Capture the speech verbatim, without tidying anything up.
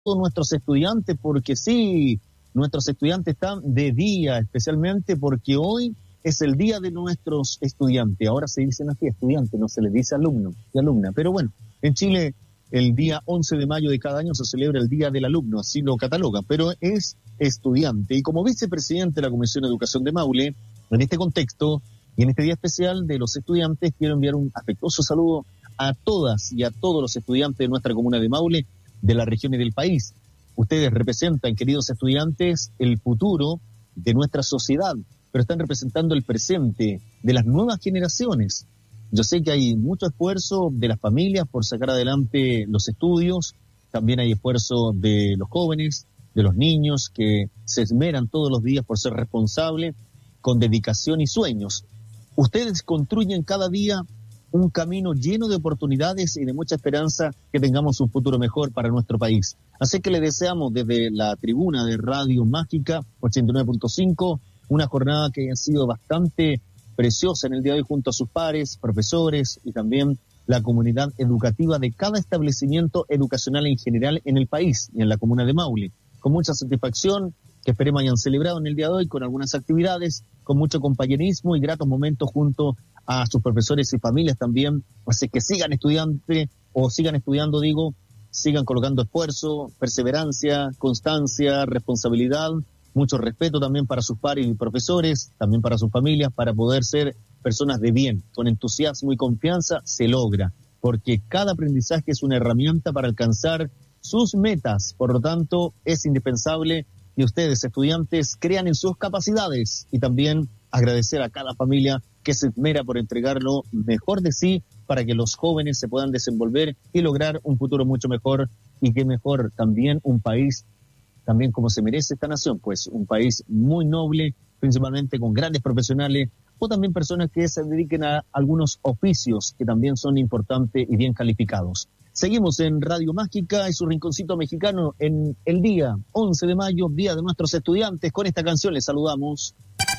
todos nuestros estudiantes, porque sí, nuestros estudiantes están de día, especialmente porque hoy es el día de nuestros estudiantes. Ahora se dicen así, estudiantes, no se les dice alumno y alumna. Pero bueno, en Chile el día once de mayo de cada año se celebra el Día del Alumno, así lo cataloga, pero es estudiante. Y como vicepresidente de la Comisión de Educación de Maule, en este contexto y en este día especial de los estudiantes, quiero enviar un afectuoso saludo a todas y a todos los estudiantes de nuestra comuna de Maule, de la región y del país. Ustedes representan, queridos estudiantes, el futuro de nuestra sociedad, pero están representando el presente de las nuevas generaciones. Yo sé que hay mucho esfuerzo de las familias por sacar adelante los estudios, también hay esfuerzo de los jóvenes, de los niños que se esmeran todos los días por ser responsables, con dedicación y sueños. Ustedes construyen cada día un camino lleno de oportunidades y de mucha esperanza que tengamos un futuro mejor para nuestro país. Así que le deseamos desde la tribuna de Radio Mágica ochenta y nueve punto cinco una jornada que haya sido bastante preciosa en el día de hoy junto a sus pares, profesores y también la comunidad educativa de cada establecimiento educacional en general en el país y en la comuna de Maule. Con mucha satisfacción que esperemos hayan celebrado en el día de hoy con algunas actividades, con mucho compañerismo y gratos momentos junto a sus profesores y familias también. Así que sigan estudiando o sigan estudiando, digo, sigan colocando esfuerzo, perseverancia, constancia, responsabilidad, mucho respeto también para sus pares y profesores, también para sus familias, para poder ser personas de bien. Con entusiasmo y confianza se logra, porque cada aprendizaje es una herramienta para alcanzar sus metas. Por lo tanto, es indispensable que ustedes, estudiantes, crean en sus capacidades y también agradecer a cada familia que se esmera por entregar lo mejor de sí para que los jóvenes se puedan desenvolver y lograr un futuro mucho mejor, y que mejor también un país, también como se merece esta nación, pues un país muy noble, principalmente con grandes profesionales o también personas que se dediquen a algunos oficios que también son importantes y bien calificados. Seguimos en Radio Mágica y su rinconcito mexicano en el día once de mayo, Día de nuestros estudiantes. Con esta canción les saludamos.